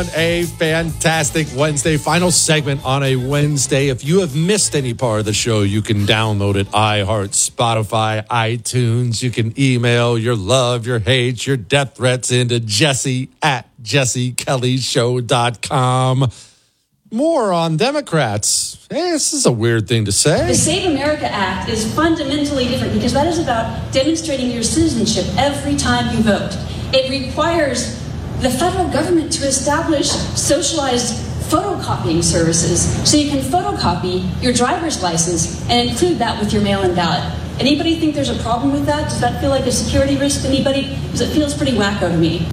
on a fantastic Wednesday. Final segment on a Wednesday. If you have missed any part of the show, you can download it. iHeart, Spotify, iTunes. You can email your love, your hate, your death threats into Jesse at jessekellyshow.com. More on Democrats. Hey, this is a weird thing to say. The Save America Act is fundamentally different because that is about demonstrating your citizenship every time you vote. It requires the federal government to establish socialized photocopying services so you can photocopy your driver's license and include that with your mail-in ballot. Anybody think there's a problem with that? Does that feel like a security risk to anybody? Because it feels pretty wacko to me.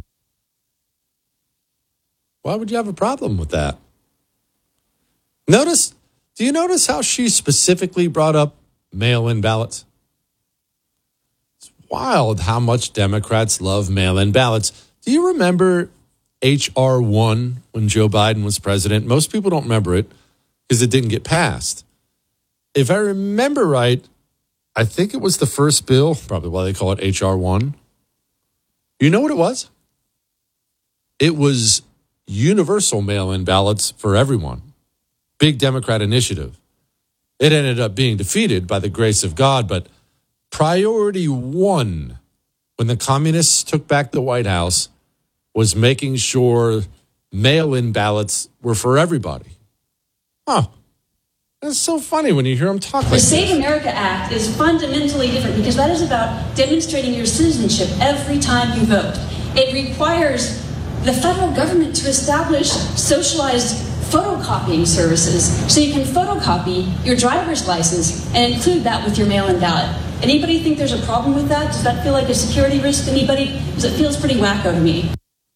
Why would you have a problem with that? Do you notice how she specifically brought up mail-in ballots? It's wild how much Democrats love mail-in ballots. Do you remember H.R. 1 when Joe Biden was president? Most people don't remember it because it didn't get passed. If I remember right, I think it was the first bill, probably why they call it H.R. 1. You know what it was? It was universal mail-in ballots for everyone. Big Democrat initiative. It ended up being defeated by the grace of God, but priority one when the communists took back the White House was making sure mail-in ballots were for everybody. Huh. That's so funny when you hear them talk like this. The Save America Act is fundamentally different because that is about demonstrating your citizenship every time you vote. It requires the federal government to establish socialized photocopying services so you can photocopy your driver's license and include that with your mail-in ballot. Anybody think there's a problem with that? Does that feel like a security risk to anybody? Because it feels pretty wacko to me.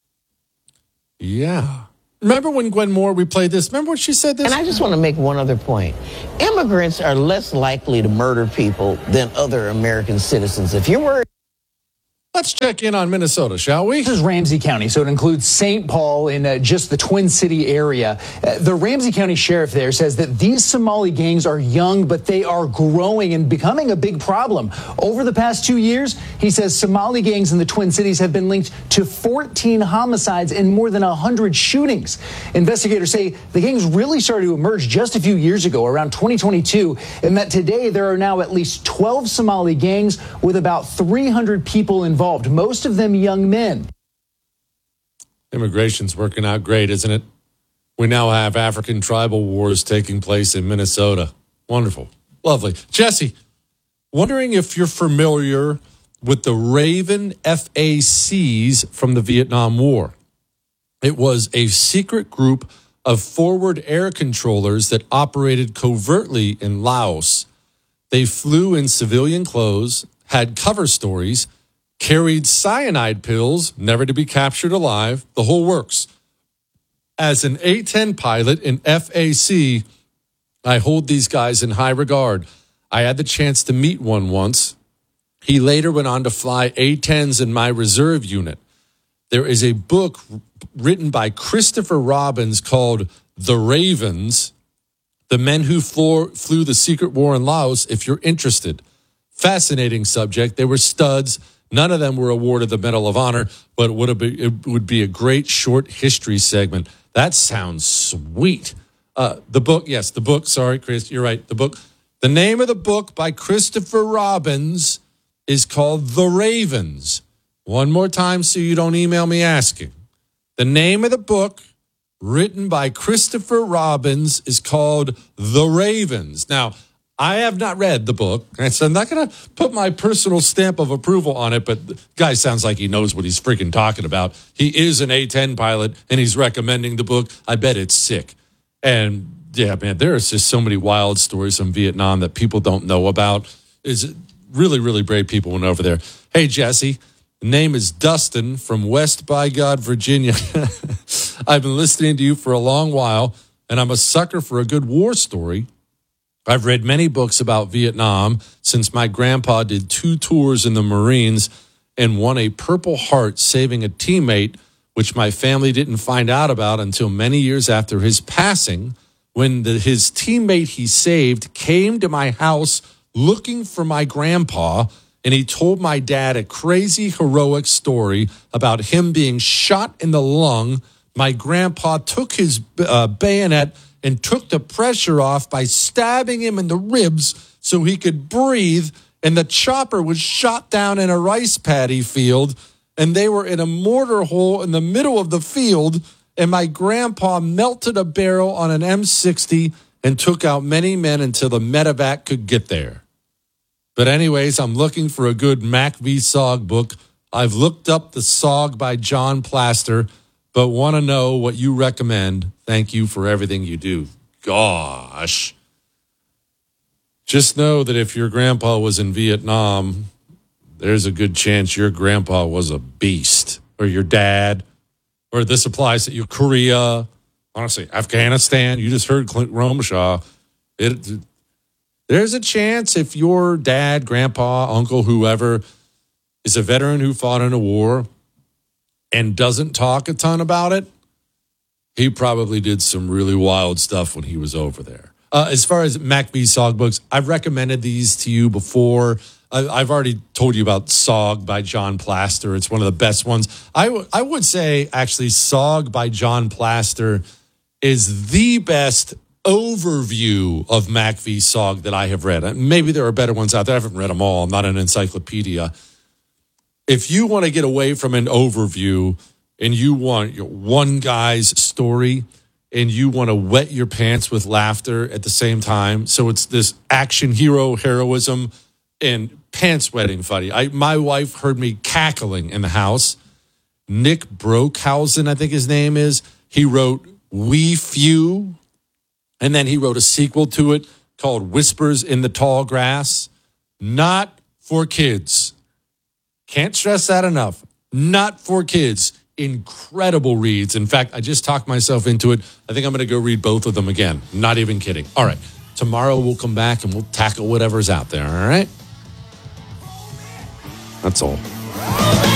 Yeah. Remember when Gwen Moore, we played this? Remember when she said this? And I just want to make one other point. Immigrants are less likely to murder people than other American citizens. If you're worried... Let's check in on Minnesota, shall we? This is Ramsey County, so it includes St. Paul in just the Twin City area. The Ramsey County sheriff there says that these Somali gangs are young, but they are growing and becoming a big problem. Over the past 2 years, he says Somali gangs in the Twin Cities have been linked to 14 homicides and more than 100 shootings. Investigators say the gangs really started to emerge just a few years ago, around 2022, and that today there are now at least 12 Somali gangs with about 300 people involved. Most of them young men. Immigration's working out great, isn't it? We now have African tribal wars taking place in Minnesota. Wonderful. Lovely. Jesse, wondering if you're familiar with the Raven FACs from the Vietnam War. It was a secret group of forward air controllers that operated covertly in Laos. They flew in civilian clothes, had cover stories, carried cyanide pills, never to be captured alive, the whole works. As an A-10 pilot in FAC, I hold these guys in high regard. I had the chance to meet one once. He later went on to fly A-10s in my reserve unit. There is a book written by Christopher Robbins called The Ravens, The Men Who Flew the Secret War in Laos, if you're interested. Fascinating subject. They were studs. None of them were awarded the Medal of Honor, but it would be a great short history segment. That sounds sweet. The book, sorry, Chris, you're right. The name of the book by Christopher Robbins is called The Ravens. One more time so you don't email me asking. The name of the book written by Christopher Robbins is called The Ravens. Now, I have not read the book, so I'm not going to put my personal stamp of approval on it, but the guy sounds like he knows what he's freaking talking about. He is an A-10 pilot, and he's recommending the book. I bet it's sick. And, yeah, man, there's just so many wild stories from Vietnam that people don't know about. It's really, really brave people went over there. Hey, Jesse, the name is Dustin from West by God, Virginia. I've been listening to you for a long while, and I'm a sucker for a good war story. I've read many books about Vietnam since my grandpa did 2 tours in the Marines and won a Purple Heart saving a teammate, which my family didn't find out about until many years after his passing, when his teammate he saved came to my house looking for my grandpa, and he told my dad a crazy, heroic story about him being shot in the lung my grandpa took his bayonet and took the pressure off by stabbing him in the ribs so he could breathe. And the chopper was shot down in a rice paddy field, and they were in a mortar hole in the middle of the field, and my grandpa melted a barrel on an M60 and took out many men until the medevac could get there. But anyways, I'm looking for a good Mac v. SOG book. I've looked up The SOG by John Plaster, but want to know what you recommend. Thank you for everything you do. Gosh. Just know that if your grandpa was in Vietnam, there's a good chance your grandpa was a beast, or your dad, or this applies to your Korea, honestly, Afghanistan. You just heard Clint Romeshaw. There's a chance if your dad, grandpa, uncle, whoever is a veteran who fought in a war and doesn't talk a ton about it, he probably did some really wild stuff when he was over there. As far as Mac v. SOG books, I've recommended these to you before. I've already told you about SOG by John Plaster. It's one of the best ones. I would say, actually, SOG by John Plaster is the best overview of Mac v. SOG that I have read. Maybe there are better ones out there. I haven't read them all. I'm not an encyclopedia. If you want to get away from an overview and you want one guy's story, and you want to wet your pants with laughter at the same time. So it's this action hero heroism and pants wetting funny. My wife heard me cackling in the house. Nick Brockhausen, I think his name is. He wrote We Few, and then he wrote a sequel to it called Whispers in the Tall Grass. Not for kids. Can't stress that enough. Not for kids. Incredible reads. In fact, I just talked myself into it. I think I'm going to go read both of them again. Not even kidding. All right. Tomorrow we'll come back and we'll tackle whatever's out there. All right. That's all.